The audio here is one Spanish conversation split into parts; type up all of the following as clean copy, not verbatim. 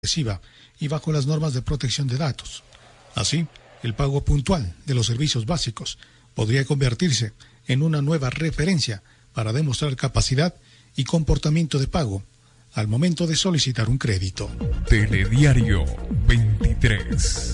y bajo las normas de protección de datos. Así, el pago puntual de los servicios básicos podría convertirse en una nueva referencia para demostrar capacidad y comportamiento de pago al momento de solicitar un crédito. Telediario 23.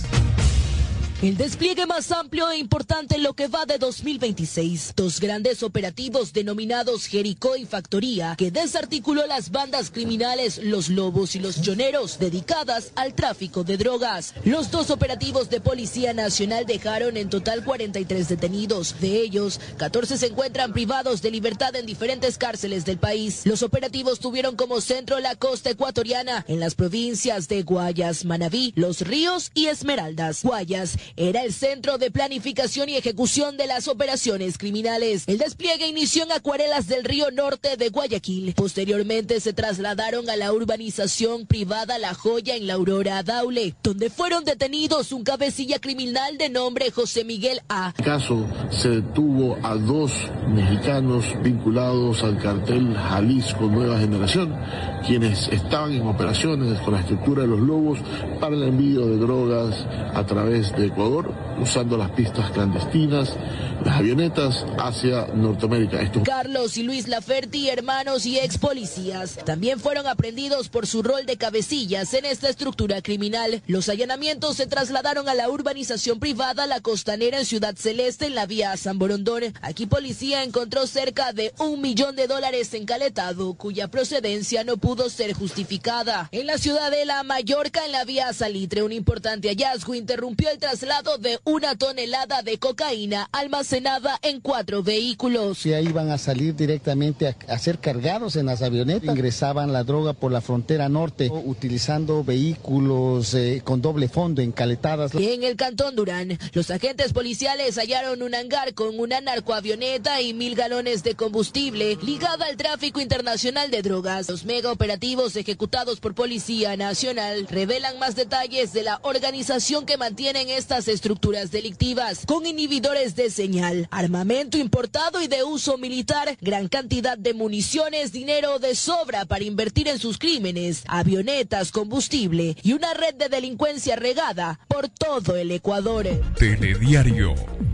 El despliegue más amplio e importante en lo que va de 2026. Dos grandes operativos denominados Jericó y Factoría, que desarticuló las bandas criminales Los Lobos y Los Choneros, dedicadas al tráfico de drogas. Los dos operativos de Policía Nacional dejaron en total 43 detenidos. De ellos, 14 se encuentran privados de libertad en diferentes cárceles del país. Los operativos tuvieron como centro la costa ecuatoriana, en las provincias de Guayas, Manabí, Los Ríos y Esmeraldas. Guayas era el centro de planificación y ejecución de las operaciones criminales. El despliegue inició en Acuarelas del Río Norte de Guayaquil. Posteriormente se trasladaron a la urbanización privada La Joya en la Aurora Daule, donde fueron detenidos un cabecilla criminal de nombre José Miguel A. En el caso se detuvo a 2 mexicanos vinculados al cartel Jalisco Nueva Generación, quienes estaban en operaciones con la estructura de los Lobos para el envío de drogas a través de Ecuador, usando las pistas clandestinas, las avionetas hacia Norteamérica. Carlos y Luis Laferti, hermanos y ex policías, también fueron aprehendidos por su rol de cabecillas en esta estructura criminal. Los allanamientos se trasladaron a la urbanización privada La Costanera en Ciudad Celeste, en la vía San Borondón. Aquí policía encontró cerca de $1 millón encaletado, cuya procedencia no pudo ser justificada. En la Ciudadela Mallorca, en la vía Salitre, un importante hallazgo interrumpió el traslado de 1 tonelada de cocaína almacenada en 4 vehículos. Ya iban a salir directamente a ser cargados en las avionetas. Ingresaban la droga por la frontera norte, utilizando vehículos con doble fondo, encaletadas. Y en el Cantón Durán, los agentes policiales hallaron un hangar con una narcoavioneta y 1,000 galones de combustible ligada al tráfico internacional de drogas. Los mega operativos ejecutados por Policía Nacional revelan más detalles de la organización que mantienen estas estructuras delictivas, con inhibidores de señal, armamento importado y de uso militar, gran cantidad de municiones, dinero de sobra para invertir en sus crímenes, avionetas, combustible y una red de delincuencia regada por todo el Ecuador. Telediario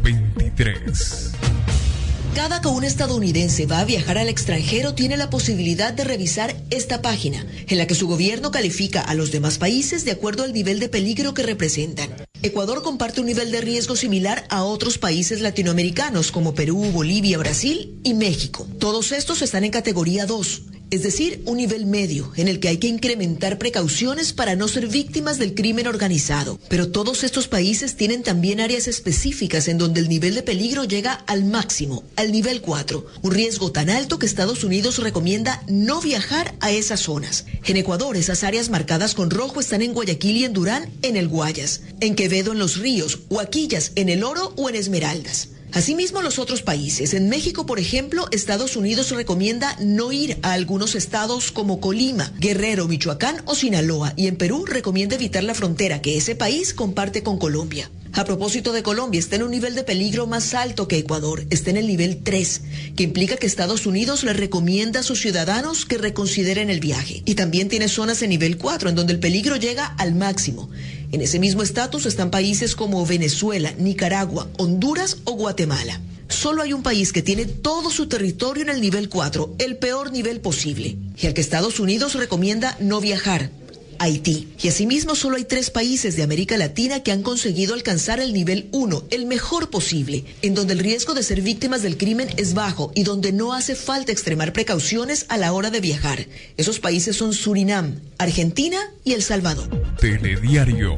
23. Cada que un estadounidense va a viajar al extranjero tiene la posibilidad de revisar esta página, en la que su gobierno califica a los demás países de acuerdo al nivel de peligro que representan. Ecuador comparte un nivel de riesgo similar a otros países latinoamericanos como Perú, Bolivia, Brasil y México. Todos estos están en categoría 2. Es decir, un nivel medio, en el que hay que incrementar precauciones para no ser víctimas del crimen organizado. Pero todos estos países tienen también áreas específicas en donde el nivel de peligro llega al máximo, al nivel 4, un riesgo tan alto que Estados Unidos recomienda no viajar a esas zonas. En Ecuador, esas áreas marcadas con rojo están en Guayaquil y en Durán, en el Guayas, en Quevedo, en Los Ríos, Huaquillas, en El Oro o en Esmeraldas. Asimismo, los otros países. En México, por ejemplo, Estados Unidos recomienda no ir a algunos estados como Colima, Guerrero, Michoacán o Sinaloa, y en Perú recomienda evitar la frontera que ese país comparte con Colombia. A propósito de Colombia, está en un nivel de peligro más alto que Ecuador, está en el nivel 3, que implica que Estados Unidos le recomienda a sus ciudadanos que reconsideren el viaje. Y también tiene zonas en nivel 4, en donde el peligro llega al máximo. En ese mismo estatus están países como Venezuela, Nicaragua, Honduras o Guatemala. Solo hay un país que tiene todo su territorio en el nivel 4, el peor nivel posible, y al que Estados Unidos recomienda no viajar: Haití. Y asimismo solo hay 3 países de América Latina que han conseguido alcanzar el nivel 1, el mejor posible, en donde el riesgo de ser víctimas del crimen es bajo y donde no hace falta extremar precauciones a la hora de viajar. Esos países son Surinam, Argentina y El Salvador. Telediario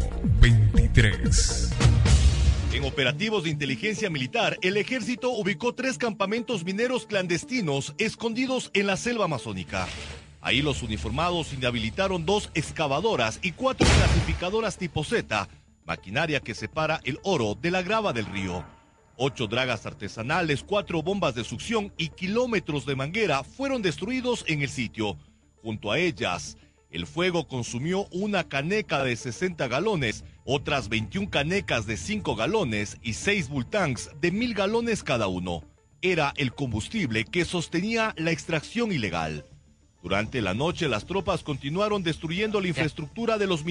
23. En operativos de inteligencia militar, el ejército ubicó 3 campamentos mineros clandestinos escondidos en la selva amazónica. Ahí los uniformados inhabilitaron 2 excavadoras y 4 clasificadoras tipo Z, maquinaria que separa el oro de la grava del río. 8 dragas artesanales, 4 bombas de succión y kilómetros de manguera fueron destruidos en el sitio. Junto a ellas, el fuego consumió una caneca de 60 galones, otras 21 canecas de 5 galones y 6 bultanks de 1,000 galones cada uno. Era el combustible que sostenía la extracción ilegal. Durante la noche, las tropas continuaron destruyendo la infraestructura de los